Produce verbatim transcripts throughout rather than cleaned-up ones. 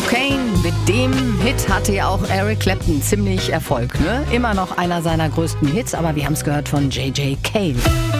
Cocaine, mit dem Hit hatte ja auch Eric Clapton ziemlich Erfolg, ne? Immer noch einer seiner größten Hits, aber wir haben es gehört von J J Cale.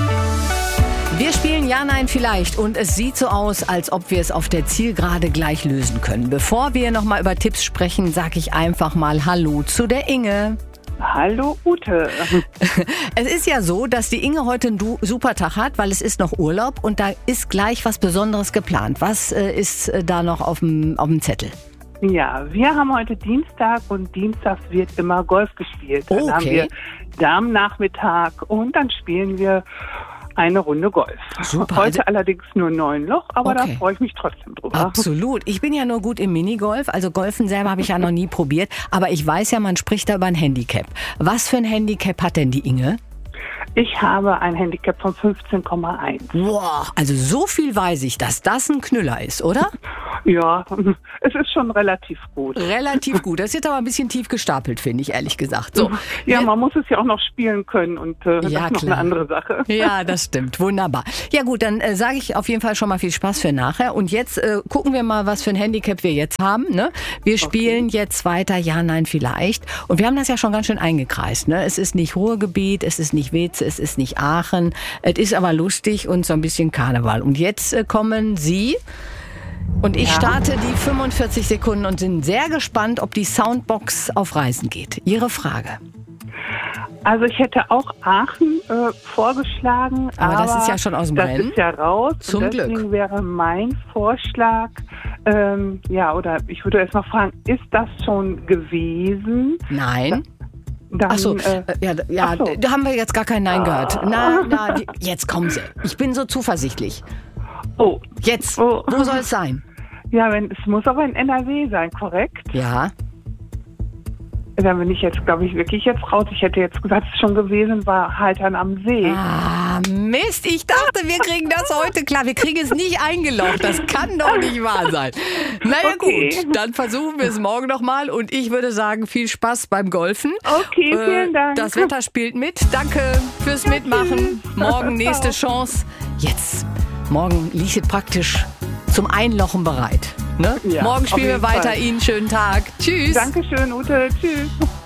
Wir spielen Ja, Nein, Vielleicht und es sieht so aus, als ob wir es auf der Zielgerade gleich lösen können. Bevor wir nochmal über Tipps sprechen, sage ich einfach mal Hallo zu der Inge. Hallo Ute. Es ist ja so, dass die Inge heute einen du- super Tag hat, weil es ist noch Urlaub und da ist gleich was Besonderes geplant. Was äh, ist äh, da noch auf dem auf dem Zettel? Ja, wir haben heute Dienstag und dienstags wird immer Golf gespielt. Dann Okay. haben wir Damennachmittag und dann spielen wir eine Runde Golf. Super. Heute Also- allerdings nur neun Loch, aber Okay. da freue ich mich trotzdem drüber. Absolut. Ich bin ja nur gut im Minigolf, also Golfen selber habe ich ja noch nie probiert, aber ich weiß ja, man spricht da über ein Handicap. Was für ein Handicap hat denn die Inge? Ich habe ein Handicap von fünfzehn Komma eins. Boah, also so viel weiß ich, dass das ein Knüller ist, oder? Ja, es ist schon relativ gut. Relativ gut. Das ist jetzt aber ein bisschen tief gestapelt, finde ich, ehrlich gesagt. So. Ja, wir- man muss es ja auch noch spielen können und äh, das Ja, ist noch klar. eine andere Sache. Ja, das stimmt. Wunderbar. Ja gut, dann äh, sage ich auf jeden Fall schon mal viel Spaß für nachher. Und jetzt äh, gucken wir mal, was für ein Handicap wir jetzt haben. Ne? Wir spielen jetzt weiter Ja, Nein, Vielleicht. Und wir haben das ja schon ganz schön eingekreist. Ne? Es ist nicht Ruhrgebiet, es ist nicht Wetz, es ist nicht Aachen. Es ist aber lustig und so ein bisschen Karneval. Und jetzt äh, kommen Sie... Und ich Ja. starte die fünfundvierzig Sekunden und bin sehr gespannt, ob die Soundbox auf Reisen geht. Ihre Frage. Also ich hätte auch Aachen äh, vorgeschlagen, Aber aber das ist ja schon aus dem das Rennen. ist ja raus. Zum und deswegen Glück. wäre mein Vorschlag, ähm, ja, oder ich würde erst mal fragen, ist das schon gewesen? Nein. Dann, Ach so, äh, äh, ja, ja ach so. da haben wir jetzt gar kein Nein gehört. Na, na, die- jetzt kommen Sie. Ich bin so zuversichtlich. oh, Jetzt, Oh. wo soll es sein? ja, wenn, es muss aber in N R W sein, korrekt? Ja, Da bin ich jetzt, glaube ich, wirklich jetzt raus. Ich hätte jetzt gesagt, es ist schon gewesen, war Haltern am See. ah, Mist, ich dachte, wir kriegen das heute klar. Wir kriegen es nicht eingeloggt. Das kann doch nicht wahr sein. Naja Okay. gut, dann versuchen wir es morgen nochmal und ich würde sagen, viel Spaß beim Golfen. Okay, vielen Dank. Das Wetter spielt mit. Danke fürs Mitmachen. Morgen nächste Chance. Jetzt, morgen liegt es praktisch zum Einlochen bereit. Ne? Ja, Morgen auf spielen wir jeden weiter. Fall. Ihnen schönen Tag. Tschüss. Dankeschön, Ute. Tschüss.